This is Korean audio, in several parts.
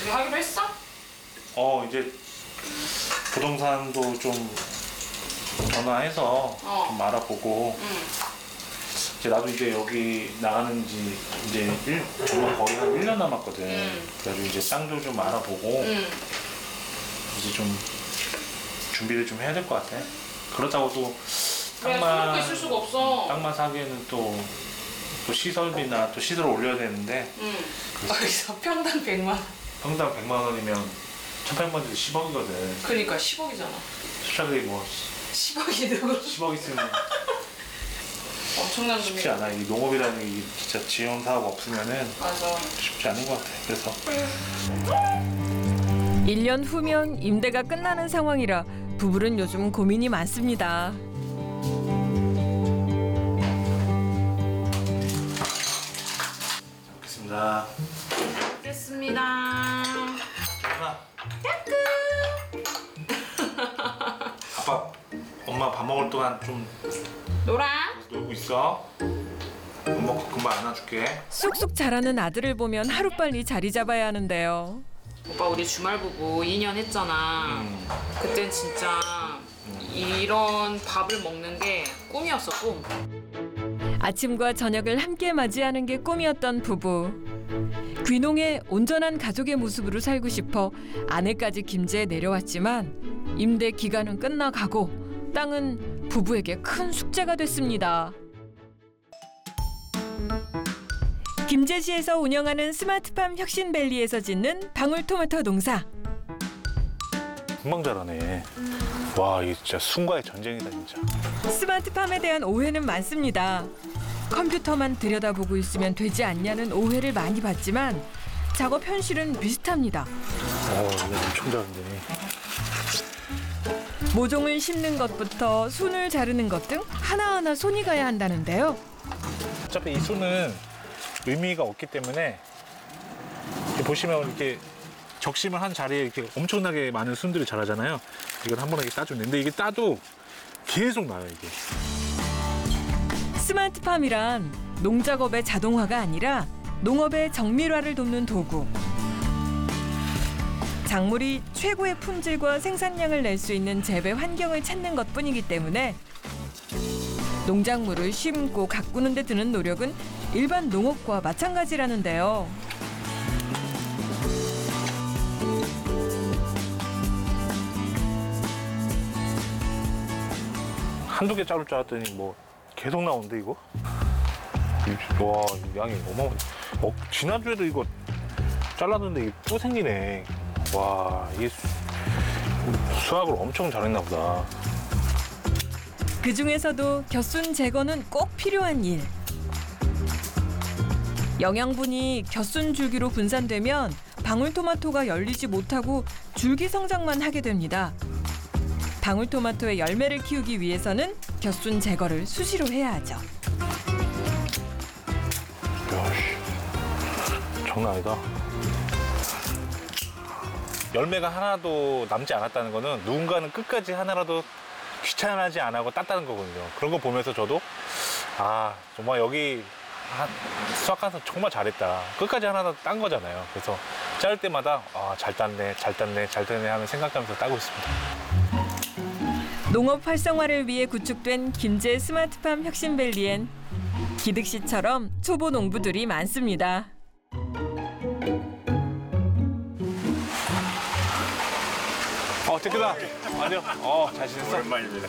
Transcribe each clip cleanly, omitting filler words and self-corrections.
어떻게 하기로 했어? 이제 부동산도 좀 전화해서 좀 알아보고 이제 나도 이제 여기 나가는 지 이제 정말 거의 한 1년 남았거든. 그래가지고 이제 땅도 좀 알아보고 이제 좀 준비를 좀 해야 될 것 같아. 그렇다고 또 그래, 손놓고 있을 수가 없어. 땅만 사기에는 또 시설비나 또 시설을 올려야 되는데 거기서 평당 100만 원. 평당 100만 원이면 1,800만원도 10억이거든. 그러니까 10억이잖아. 수작이 뭐 10억이 누구? 10억 있으면 엄청난 쉽지 돈이야. 않아. 이 농업이라는 게 진짜 지원 사업 없으면은 맞아. 쉽지 않은 것 같아. 그래서 1년 후면 임대가 끝나는 상황이라 부부는 요즘 고민이 많습니다. 먹겠습니다. 됐습니다. 아빠, 엄마 밥 먹을 동안 좀 놀아. 놀고 있어. 엄마 금방 안아줄게. 쑥쑥 자라는 아들을 보면 하루빨리 자리 잡아야 하는데요. 오빠 우리 주말 부부 2년 했잖아. 그땐 진짜 이런 밥을 먹는 게 꿈이었어, 꿈. 아침과 저녁을 함께 맞이하는 게 꿈이었던 부부. 귀농에 온전한 가족의 모습으로 살고 싶어 아내까지 김제에 내려왔지만 임대 기간은 끝나가고 땅은 부부에게 큰 숙제가 됐습니다. 김제시에서 운영하는 스마트팜 혁신밸리에서 짓는 방울토마토 농사. 금방 자라네. 와, 이게 진짜 순과의 전쟁이다 진짜. 스마트팜에 대한 오해는 많습니다. 컴퓨터만 들여다보고 있으면 되지 않냐는 오해를 많이 받지만 작업 현실은 비슷합니다. 이거 엄청 자른데. 모종을 심는 것부터 순을 자르는 것 등 하나하나 손이 가야 한다는데요. 어차피 이 순은 의미가 없기 때문에 이렇게 보시면 이렇게 적심을 한 자리에 이렇게 엄청나게 많은 순들이 자라잖아요. 이걸 한 번에 이렇게 따주면 근데 이게 따도 계속 나요 이게. 스마트팜이란 농작업의 자동화가 아니라 농업의 정밀화를 돕는 도구. 작물이 최고의 품질과 생산량을 낼 수 있는 재배 환경을 찾는 것뿐이기 때문에 농작물을 심고 가꾸는 데 드는 노력은 일반 농업과 마찬가지라는데요. 한두 개 자를 줄 알았더니 뭐 계속 나오는데 이거? 와, 양이 어마어마. 지난주에도 이거 잘랐는데 이게 또 생기네. 와, 이게 수확을 엄청 잘했나 보다. 그 중에서도 겨순 제거는 꼭 필요한 일. 영양분이 겨순 줄기로 분산되면 방울토마토가 열리지 못하고 줄기 성장만 하게 됩니다. 방울토마토의 열매를 키우기 위해서는 겨순 제거를 수시로 해야 하죠. 야씨, 장난 아니다. 열매가 하나도 남지 않았다는 거는 누군가는 끝까지 하나라도 귀찮아하지 안 하고 땄다는 거거든요. 그런 거 보면서 저도 정말 여기 수확해서 정말 잘했다. 끝까지 하나 딴 거잖아요. 그래서 자를 때마다 잘 땄네, 잘 땄네, 잘 땄네 하면 생각하면서 따고 있습니다. 농업 활성화를 위해 구축된 김제 스마트팜 혁신밸리엔 기득 씨처럼 초보 농부들이 많습니다. 태균아, 안녕. 잘 지냈어? 오랜만입니다.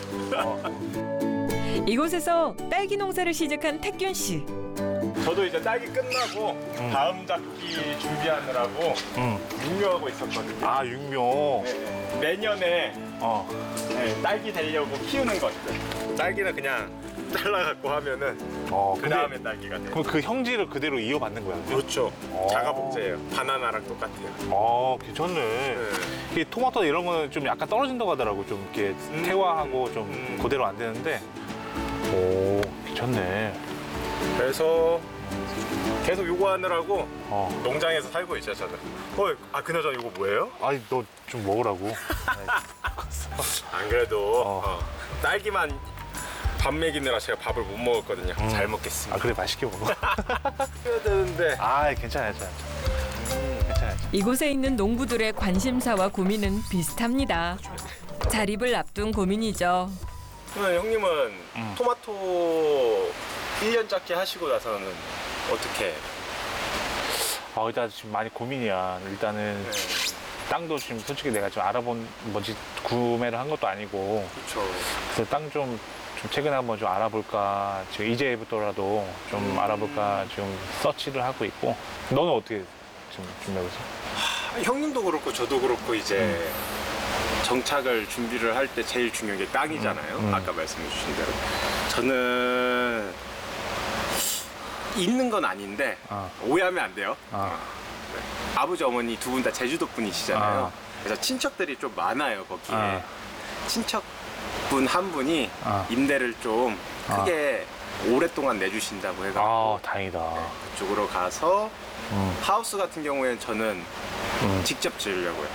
이곳에서 딸기 농사를 시작한 태균 씨. 저도 이제 딸기 끝나고 다음 작기 준비하느라고 육묘하고 있었거든요. 육묘. 네, 내년에 딸기 되려고 키우는 것들. 딸기는 그냥 잘라갖고 하면은 그 다음에 딸기가 돼요. 그럼 그 형질을 그대로 이어받는 거야? 그렇죠. 자가복제예요. 바나나랑 똑같아요. 괜찮네. 네. 이 토마토 이런 거는 좀 약간 떨어진다고 하더라고. 좀 이렇게 태화하고 좀 그대로 안 되는데. 오, 괜찮네. 그래서 계속 요거 하느라고 농장에서 살고 있어요, 저는. 그나저나 이거 뭐예요? 아니, 너 좀 먹으라고. 안 그래도 딸기만 밥 먹이느라 제가 밥을 못 먹었거든요. 잘 먹겠습니다. 그래, 맛있게 먹어. 해야 되는데. 괜찮아. 괜찮아. 이곳에 있는 농부들의 관심사와 고민은 비슷합니다. 자립을 앞둔 고민이죠. 그러면 형님은 토마토 1년짜리 하시고 나서는 어떻게? 일단 지금 많이 고민이야. 일단은 네. 땅도 지금 솔직히 내가 좀 알아본 뭐지 구매를 한 것도 아니고 그렇죠. 그래서 땅 좀 최근에 한번 좀 알아볼까 지금 이제부터라도 좀 알아볼까 지금 서치를 하고 있고. 너는 어떻게 지금 준비하고 있어? 형님도 그렇고 저도 그렇고 이제 정착을 준비를 할 때 제일 중요한 게 땅이잖아요. 아까 말씀해 주신 대로. 저는 있는 건 아닌데 오해하면 안 돼요. 네. 아버지 어머니 두 분 다 제주도 분이시잖아요. 그래서 친척들이 좀 많아요 거기에. 친척분 한 분이 임대를 좀 크게 오랫동안 내주신다고 해가지고 다행이다. 네, 그쪽으로 가서 하우스 같은 경우에는 저는 직접 지으려고요.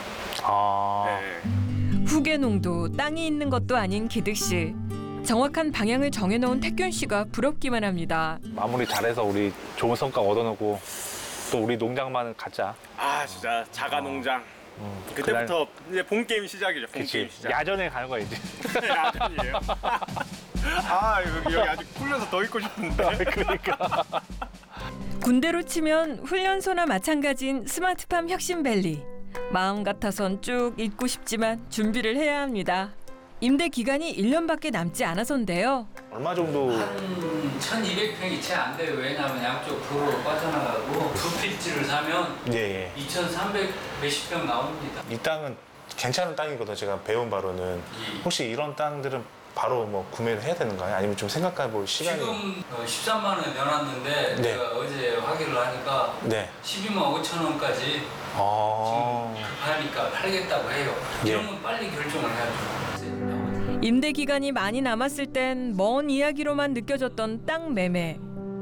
네. 후계농도 땅이 있는 것도 아닌 기득 씨. 정확한 방향을 정해놓은 태균 씨가 부럽기만 합니다. 마무리 잘해서 우리 좋은 성과 얻어내고 또 우리 농장만 갖자. 아 진짜 자가 농장. 그때부터 이제 본 게임 시작이죠. 본 그치. 게임 시작. 야전에 가는 거야 이제. 야전이에요. 아 여기 아직 훈련소 더 있고 싶은데. 그러니까. 군대로 치면 훈련소나 마찬가지인 스마트팜 혁신밸리. 마음 같아선 쭉 있고 싶지만 준비를 해야 합니다. 임대 기간이 1년밖에 남지 않아서인데요. 얼마 정도? 한 1,200평이 채 안 돼요. 왜냐하면 양쪽 도로로 빠져나가고 두 필지를 사면 예. 2,300 몇십 평 나옵니다. 이 땅은 괜찮은 땅이거든. 제가 배운 바로는. 혹시 이런 땅들은 바로 뭐 구매를 해야 되는 거예요? 아니면 좀 생각해 볼 시간이? 지금 13만 원에 내놨는데 네. 제가 어제 확인을 하니까 네. 12만 5천 원까지 지금 급하니까 팔겠다고 해요. 예. 이러면 빨리 결정을 해야죠. 임대 기간이 많이 남았을 땐 먼 이야기로만 느껴졌던 땅 매매.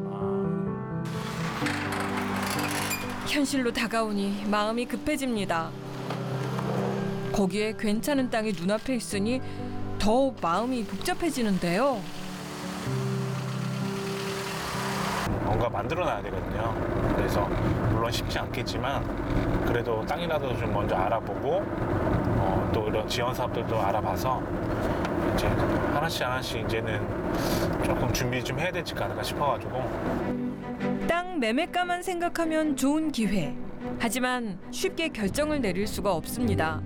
현실로 다가오니 마음이 급해집니다. 거기에 괜찮은 땅이 눈앞에 있으니 더 마음이 복잡해지는데요. 뭔가 만들어놔야 되거든요. 그래서 물론 쉽지 않겠지만 그래도 땅이라도 좀 먼저 알아보고 또 이런 지원 사업들도 알아봐서 이제 하나씩 이제는 조금 준비 좀 해야 되지 않을까 싶어가지고. 땅 매매가만 생각하면 좋은 기회. 하지만 쉽게 결정을 내릴 수가 없습니다.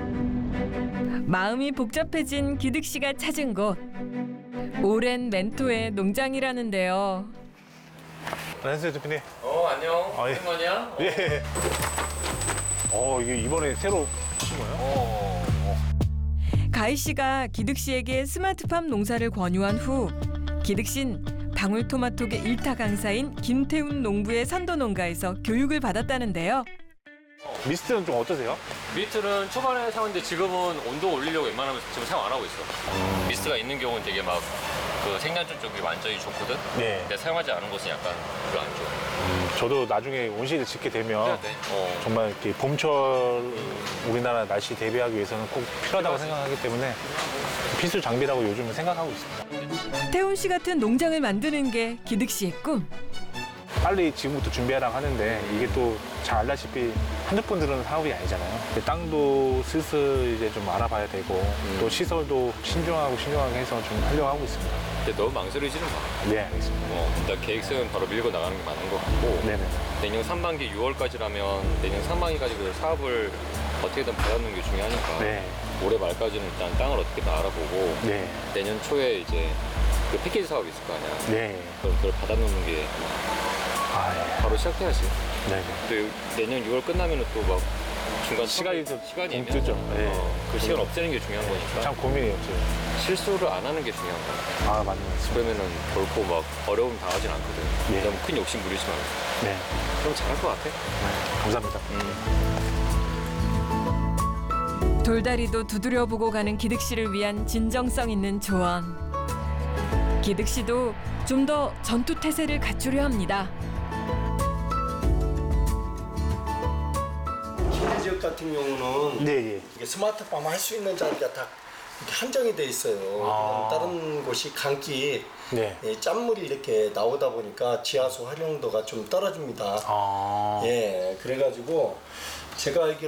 마음이 복잡해진 기득 씨가 찾은 곳. 오랜 멘토의 농장이라는데요. 안녕하세요, 대표님. 안녕. 예. 오랜만이야? 예. 이게 이번에 새로 하신 거예요? 가희 씨가 기득 씨에게 스마트팜 농사를 권유한 후 기득 씨는 방울토마토계 일타 강사인 김태훈 농부의 산도 농가에서 교육을 받았다는데요. 미스트는 좀 어떠세요? 미스트는 초반에 사용했는데 지금은 온도 올리려고 웬만하면 지금 사용 안 하고 있어. 미스트가 있는 경우는 되게 막 그 생산성 쪽이 완전히 좋거든. 네. 근데 사용하지 않은 것은 약간 별로 안 좋아. 저도 나중에 온실을 짓게 되면 네. 정말 이렇게 봄철 우리나라 날씨 대비하기 위해서는 꼭 필요하다고 생각하기 때문에 필수 장비라고 요즘은 생각하고 있습니다. 태훈 씨 같은 농장을 만드는 게 기득 씨의 꿈. 빨리 지금부터 준비하라고 하는데 이게 또 잘 알다시피 한두 번 들은 사업이 아니잖아요. 땅도 슬슬 이제 좀 알아봐야 되고 또 시설도 신중하게 해서 좀 하려고 하고 있습니다. 근데 너무 망설이지는 마. 네, 알겠습니다. 일단 계획서는 바로 밀고 나가는 게 맞는 것 같고 네네. 내년 상반기 6월까지라면 내년 상반기까지 그 사업을 어떻게든 받아놓는 게 중요하니까 네. 올해 말까지는 일단 땅을 어떻게든 알아보고 네. 내년 초에 이제 그 패키지 사업이 있을 거 아니야. 네. 그럼 그걸 받아놓는 게 예. 바로 시작해야지. 네네. 또 내년 6월 끝나면 또 막 중간 시간이 시간이 좀 뜨죠. 네. 그 시간 없애는 게 중요한 거니까 참 고민이에요, 지금. 실수를 안 하는 게 중요한 거야. 맞는 것 같습니다. 그러면은 결코 막 어려움 당하진 않거든. 네. 너무 큰 욕심 부리지 말고. 네. 그럼 잘할 것 같아. 감사합니다. 돌다리도 두드려보고 가는 기득 씨를 위한 진정성 있는 조언. 기득 씨도 좀 더 전투 태세를 갖추려 합니다. 김해 지역 같은 경우는 네. 이게 스마트팜 할 수 있는 자리가 다 이렇게 한정이 돼 있어요. 그럼 다른 곳이 강기 네. 짠물이 이렇게 나오다 보니까 지하수 활용도가 좀 떨어집니다. 아. 예, 그래가지고 제가 알기로